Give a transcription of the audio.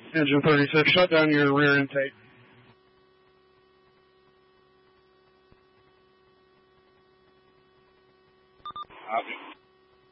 Engine 36, shut down your rear intake. Copy.